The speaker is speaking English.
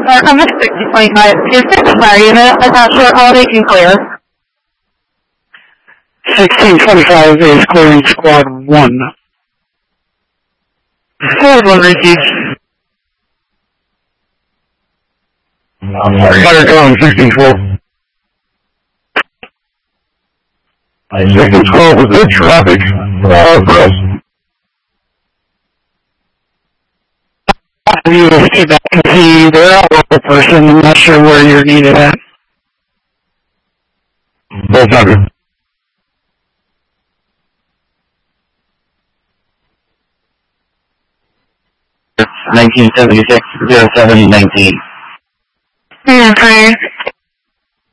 I'm at 60.5. Is 65 unit attached holiday can clear? 1625 is clearing squad 1. Squad 1 receives. Fire calling 64. 12 with good traffic. You will see that and see they're a local person. I'm not sure where you're needed at. Both 100. $1976-07-19. Yeah, fire.